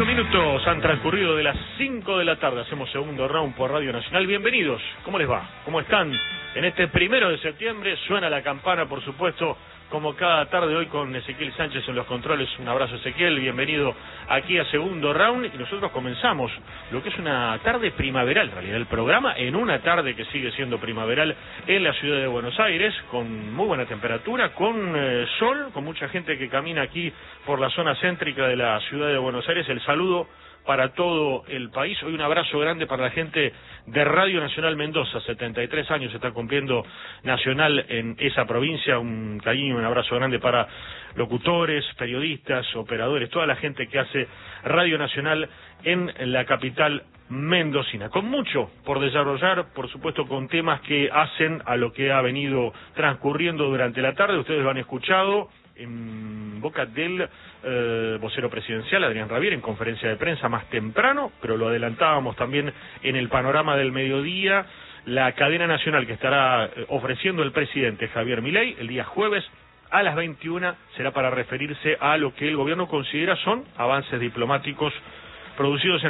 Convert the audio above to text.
8 minutos han transcurrido de las 5 de la tarde. Hacemos segundo round por Radio Nacional. Bienvenidos. ¿Cómo les va? ¿Cómo están? En este 1 de septiembre suena la campana, por supuesto, como cada tarde hoy con Ezequiel Sánchez en los controles. Un abrazo, Ezequiel. Bienvenido aquí a segundo round. Y nosotros comenzamos lo que es una tarde primaveral, en realidad, el programa en una tarde que sigue siendo primaveral en la ciudad de Buenos Aires, con muy buena temperatura, con sol, con mucha gente que camina aquí por la zona céntrica de la ciudad de Buenos Aires. El saludo para todo el país. Hoy un abrazo grande para la gente de Radio Nacional Mendoza. 73 años está cumpliendo Nacional en esa provincia. Un cariño, un abrazo grande para locutores, periodistas, operadores, toda la gente que hace Radio Nacional en la capital mendocina. Con mucho por desarrollar, por supuesto, con temas que hacen a lo que ha venido transcurriendo durante la tarde. Ustedes lo han escuchado en boca del vocero presidencial, Adrián Rabier, en conferencia de prensa más temprano, pero lo adelantábamos también en el panorama del mediodía, la cadena nacional que estará ofreciendo el presidente Javier Milei el día jueves a las 21 será para referirse a lo que el gobierno considera son avances diplomáticos producidos en